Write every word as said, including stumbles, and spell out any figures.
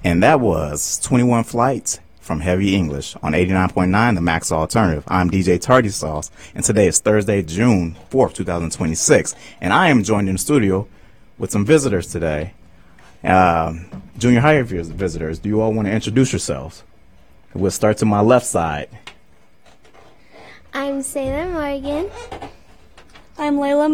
And that was twenty-one Flights from Heavy English on eighty-nine point nine, the Max Alternative. I'm D J Tardy Sauce, and today is Thursday, June fourth, twenty twenty-six. And I am joined in the studio with some visitors today. Um, junior high vis- visitors, do you all want to introduce yourselves? We'll start to my left side. I'm Sailor Morgan. I'm Layla